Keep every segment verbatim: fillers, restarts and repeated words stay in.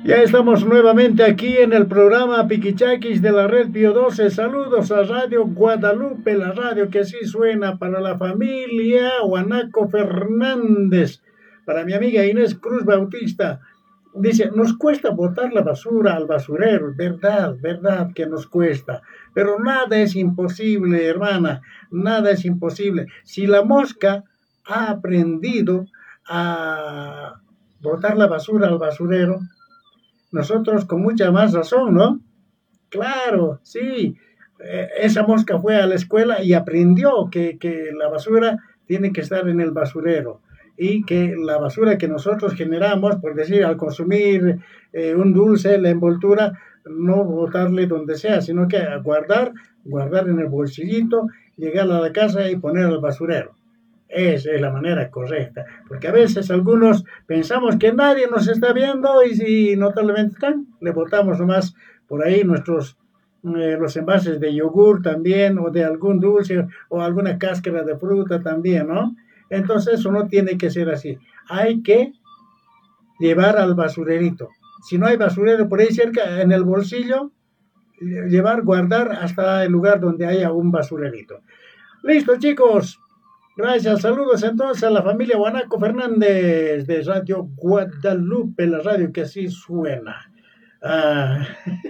Ya estamos nuevamente aquí en el programa Piquichaquis de la Red Pío doce. Saludos a Radio Guadalupe, la radio que sí suena para la familia Guanaco Fernández, para mi amiga Inés Cruz Bautista. Dice, nos cuesta botar la basura al basurero, verdad, verdad que nos cuesta, pero nada es imposible, hermana, nada es imposible. Si la mosca ha aprendido a botar la basura al basurero, nosotros con mucha más razón, ¿no? Claro, sí. Eh, esa mosca fue a la escuela y aprendió que, que la basura tiene que estar en el basurero y que la basura que nosotros generamos, por decir, al consumir eh, un dulce, la envoltura, no botarle donde sea, sino que guardar, guardar en el bolsillito, llegar a la casa y poner al basurero. Esa es la manera correcta, porque a veces algunos pensamos que nadie nos está viendo y si notablemente están, le botamos nomás por ahí nuestros eh, los envases de yogur también o de algún dulce o alguna cáscara de fruta también, ¿no? Entonces eso no tiene que ser así. Hay que llevar al basurerito. Si no hay basurero por ahí cerca, en el bolsillo, llevar, guardar hasta el lugar donde haya un basurerito. Listo, chicos. Gracias, saludos entonces a la familia Guanaco Fernández de Radio Guadalupe, la radio que así suena. Ah,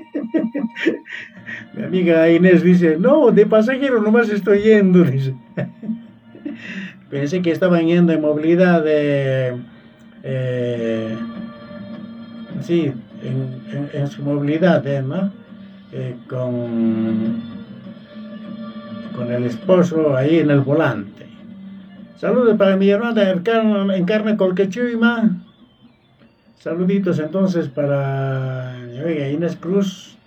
mi amiga Inés dice, no, de pasajero nomás estoy yendo, dice. Pensé que estaban yendo en movilidad de... Eh, sí, en, en, en, su movilidad, ¿eh, ¿no? Eh, con, con el esposo ahí en el volante. Saludos para mi hermana Encarna, Encarna Colquechuima. Saluditos entonces para oiga, Inés Cruz.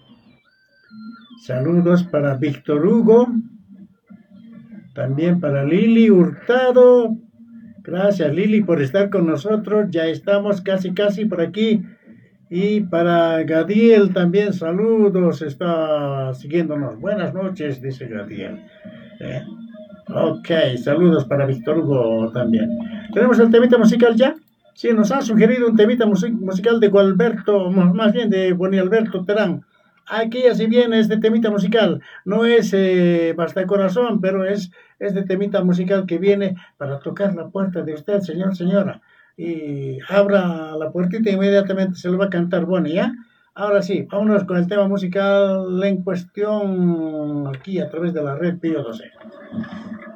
Saludos para Víctor Hugo. También para Lili Hurtado. Gracias Lili por estar con nosotros. Ya estamos casi casi por aquí. Y para Gadiel también saludos. Está siguiéndonos. Buenas noches, dice Gadiel. ¿Eh? Ok, saludos para Víctor Hugo también. ¿Tenemos el temita musical ya? Sí, nos ha sugerido un temita musical de Gualberto, más bien de Bonialberto Terán. Aquí ya si bien es de temita musical, no es eh, Basta Corazón, pero es, es de temita musical que viene para tocar la puerta de usted, señor, señora. Y abra la puertita e inmediatamente se lo va a cantar Boni, ¿ya? Ahora sí, vámonos con el tema musical en cuestión aquí a través de la Red Pío doce.